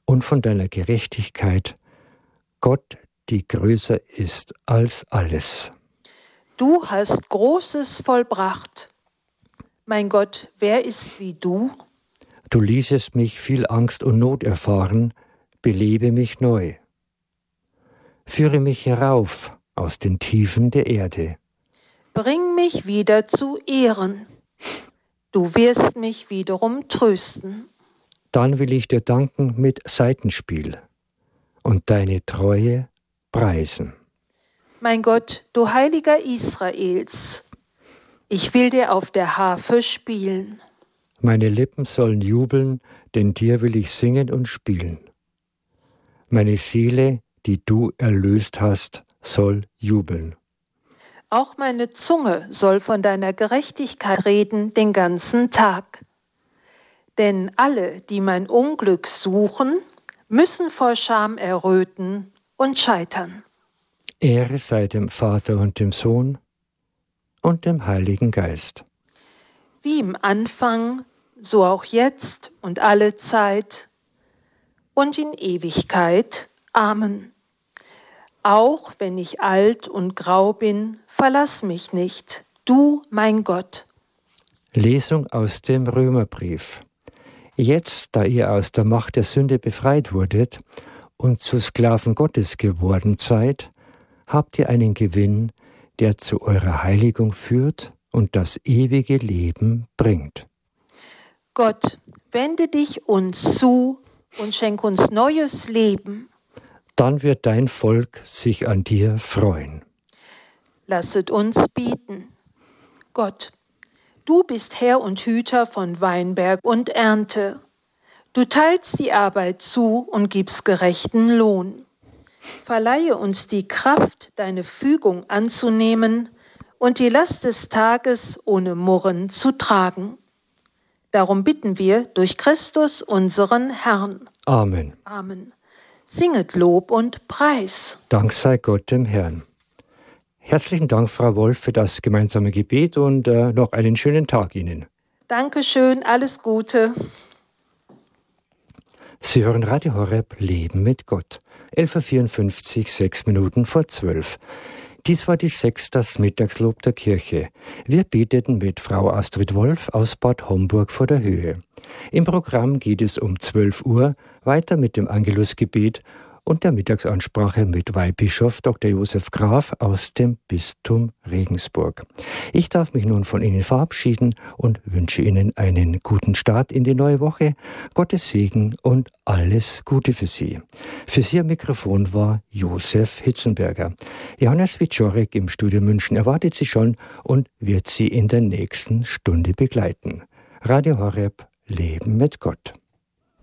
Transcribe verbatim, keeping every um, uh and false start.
und von deiner Gerechtigkeit, Gott, die größer ist als alles. Du hast Großes vollbracht. Mein Gott, wer ist wie du? Du ließest mich viel Angst und Not erfahren, belebe mich neu. Führe mich herauf aus den Tiefen der Erde. Bring mich wieder zu Ehren. Du wirst mich wiederum trösten. Dann will ich dir danken mit Saitenspiel und deine Treue preisen. Mein Gott, du Heiliger Israels, ich will dir auf der Harfe spielen. Meine Lippen sollen jubeln, denn dir will ich singen und spielen. Meine Seele, die du erlöst hast, soll jubeln. Auch meine Zunge soll von deiner Gerechtigkeit reden den ganzen Tag. Denn alle, die mein Unglück suchen, müssen vor Scham erröten und scheitern. Ehre sei dem Vater und dem Sohn und dem Heiligen Geist. Wie im Anfang, so auch jetzt und alle Zeit und in Ewigkeit. Amen. Auch wenn ich alt und grau bin, verlass mich nicht, du, mein Gott. Lesung aus dem Römerbrief. Jetzt, da ihr aus der Macht der Sünde befreit wurdet und zu Sklaven Gottes geworden seid, habt ihr einen Gewinn, der zu eurer Heiligung führt und das ewige Leben bringt. Gott, wende dich uns zu und schenk uns neues Leben. Dann wird dein Volk sich an dir freuen. Lasset uns bieten. Gott, du bist Herr und Hüter von Weinberg und Ernte. Du teilst die Arbeit zu und gibst gerechten Lohn. Verleihe uns die Kraft, deine Fügung anzunehmen und die Last des Tages ohne Murren zu tragen. Darum bitten wir durch Christus, unseren Herrn. Amen. Amen. Singet Lob und Preis. Dank sei Gott dem Herrn. Herzlichen Dank, Frau Wolf, für das gemeinsame Gebet und äh, noch einen schönen Tag Ihnen. Dankeschön, alles Gute. Sie hören Radio Horeb Leben mit Gott. elf Uhr vierundfünfzig, sechs Minuten vor zwölf. Dies war die Sechs, das Mittagslob der Kirche. Wir beteten mit Frau Astrid Wolf aus Bad Homburg vor der Höhe. Im Programm geht es um zwölf Uhr weiter mit dem Angelusgebet und der Mittagsansprache mit Weihbischof Doktor Josef Graf aus dem Bistum Regensburg. Ich darf mich nun von Ihnen verabschieden und wünsche Ihnen einen guten Start in die neue Woche, Gottes Segen und alles Gute für Sie. Für Sie am Mikrofon war Josef Hitzenberger. Johannes Wiczorek im Studio München erwartet Sie schon und wird Sie in der nächsten Stunde begleiten. Radio Horeb, Leben mit Gott.